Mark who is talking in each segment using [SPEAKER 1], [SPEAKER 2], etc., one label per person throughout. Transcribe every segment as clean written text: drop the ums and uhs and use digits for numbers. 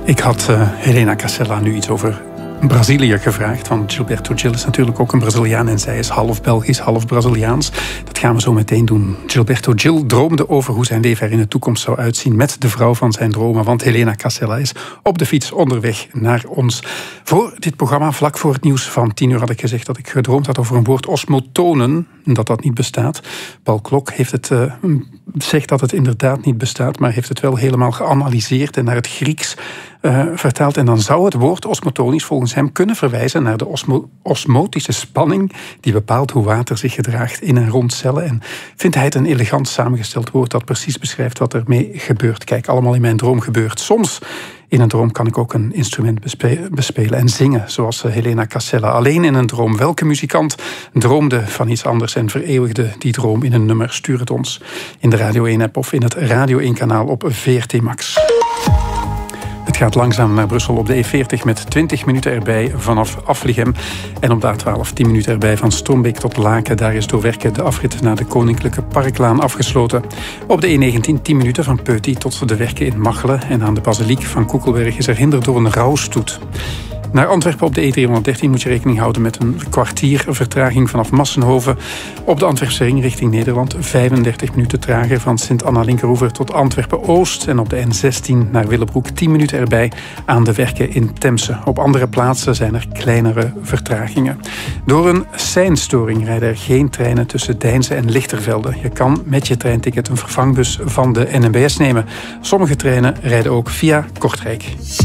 [SPEAKER 1] Ik had Helena Casella nu iets over Brazilië gevraagd. Want Gilberto Gil is natuurlijk ook een Braziliaan en zij is half Belgisch, half Braziliaans. Dat gaan we zo meteen doen. Gilberto Gil droomde over hoe zijn leven er in de toekomst zou uitzien met de vrouw van zijn dromen. Want Helena Casella is op de fiets onderweg naar ons. Voor dit programma, vlak voor het nieuws van 10 uur, had ik gezegd dat ik gedroomd had over een woord osmotonen. Dat niet bestaat. Paul Klok zegt dat het inderdaad niet bestaat, maar heeft het wel helemaal geanalyseerd en naar het Grieks vertaald. En dan zou het woord osmotonisch volgens hem kunnen verwijzen naar de osmotische spanning die bepaalt hoe water zich gedraagt in en rond cellen. En vindt hij het een elegant samengesteld woord dat precies beschrijft wat ermee gebeurt. Kijk, allemaal in mijn droom gebeurt. Soms in een droom kan ik ook een instrument bespelen en zingen, zoals Helena Casella. Alleen in een droom. Welke muzikant droomde van iets anders en vereeuwigde die droom in een nummer? Stuur het ons in de Radio 1-app of in het Radio 1-kanaal op VRT Max. Het gaat langzaam naar Brussel op de E40 met 20 minuten erbij vanaf Aflichem. En op de A12 10 minuten erbij van Stroombeek tot Laken. Daar is door werken de afrit naar de Koninklijke Parklaan afgesloten. Op de E19 10 minuten van Peuty tot de werken in Machelen. En aan de Basiliek van Koekelberg is er hinder door een rouwstoet. Naar Antwerpen op de E313 moet je rekening houden met een kwartier vertraging vanaf Massenhoven. Op de Antwerpse ring richting Nederland 35 minuten trager van Sint-Anna-Linkeroever tot Antwerpen-Oost. En op de N16 naar Willebroek 10 minuten erbij aan de werken in Temse. Op andere plaatsen zijn er kleinere vertragingen. Door een seinstoring rijden er geen treinen tussen Deinze en Lichtervelde. Je kan met je treinticket een vervangbus van de NMBS nemen. Sommige treinen rijden ook via Kortrijk.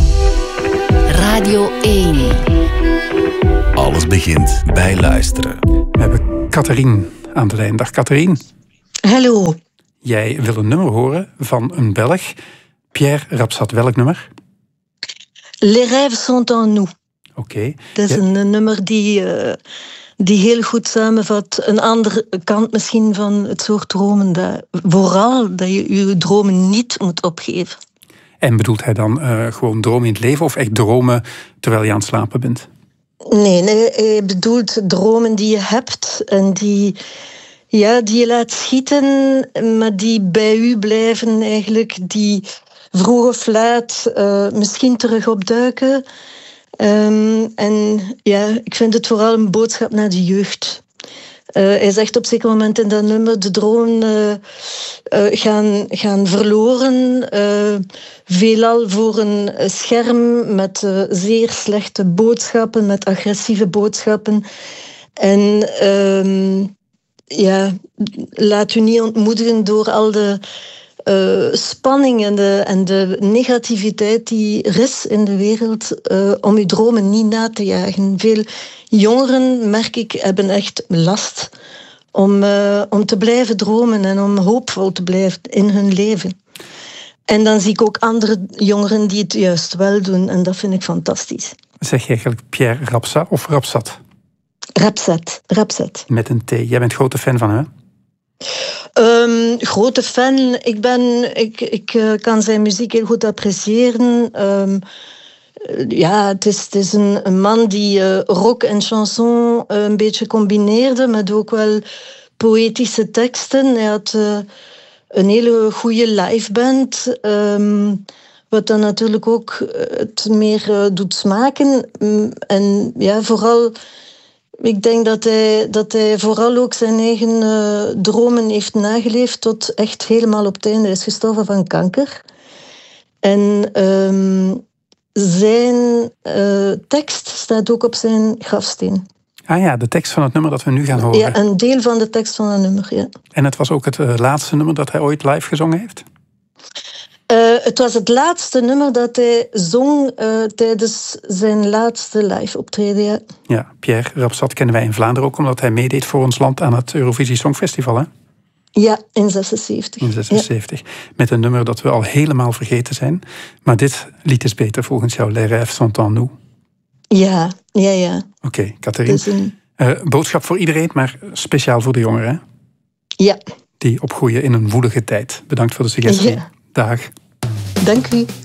[SPEAKER 2] Radio 1.
[SPEAKER 3] Alles begint bij luisteren.
[SPEAKER 1] We hebben Catherine aan de lijn. Dag Catherine.
[SPEAKER 4] Hallo.
[SPEAKER 1] Jij wil een nummer horen van een Belg, Pierre Rapsat. Welk nummer?
[SPEAKER 4] Les rêves sont en nous.
[SPEAKER 1] Oké.
[SPEAKER 4] Dat is een nummer die heel goed samenvat een andere kant misschien van het soort dromen. Vooral dat je je dromen niet moet opgeven.
[SPEAKER 1] En bedoelt hij dan gewoon dromen in het leven of echt dromen terwijl je aan het slapen bent?
[SPEAKER 4] Nee, hij bedoelt dromen die je hebt en die je laat schieten, maar die bij u blijven eigenlijk, die vroeg of laat misschien terug opduiken. En ja, ik vind het vooral een boodschap naar de jeugd. Hij zegt op zeker moment in dat nummer, de dromen gaan verloren. Veelal voor een scherm met zeer slechte boodschappen, met agressieve boodschappen. En laat u niet ontmoedigen door al de spanning en de negativiteit die er is in de wereld om uw dromen niet na te jagen. Veel jongeren, merk ik, hebben echt last om te blijven dromen en om hoopvol te blijven in hun leven. En dan zie ik ook andere jongeren die het juist wel doen en dat vind ik fantastisch.
[SPEAKER 1] Zeg je eigenlijk Pierre Rapsat of Rapsat?
[SPEAKER 4] Rapsat.
[SPEAKER 1] Met een T. Jij bent grote fan van hem, hè?
[SPEAKER 4] Grote fan. Ik kan zijn muziek heel goed appreciëren. Het is een man die rock en chanson een beetje combineerde, met ook wel poëtische teksten. Hij had een hele goede liveband, wat dan natuurlijk ook het meer doet smaken. En ja, vooral, ik denk dat hij vooral ook zijn eigen dromen heeft nageleefd tot echt helemaal op het einde. Hij is gestorven van kanker. En zijn tekst staat ook op zijn grafsteen.
[SPEAKER 1] Ah ja, de tekst van het nummer dat we nu gaan horen.
[SPEAKER 4] Ja, een deel van de tekst van het nummer, ja.
[SPEAKER 1] En het was ook het laatste nummer dat hij ooit live gezongen heeft?
[SPEAKER 4] Het was het laatste nummer dat hij zong tijdens zijn laatste live optreden, ja.
[SPEAKER 1] Ja, Pierre Rapsat kennen wij in Vlaanderen ook omdat hij meedeed voor ons land aan het Eurovisie Songfestival, hè?
[SPEAKER 4] Ja, in 76.
[SPEAKER 1] In 76. Ja. Met een nummer dat we al helemaal vergeten zijn. Maar dit lied is beter volgens jou. Les rêves sont en nous.
[SPEAKER 4] Ja.
[SPEAKER 1] Oké, Catherine. Boodschap voor iedereen, maar speciaal voor de jongeren, hè?
[SPEAKER 4] Ja.
[SPEAKER 1] Die opgroeien in een woelige tijd. Bedankt voor de suggestie.
[SPEAKER 4] Ja.
[SPEAKER 1] Dag.
[SPEAKER 4] Dank u.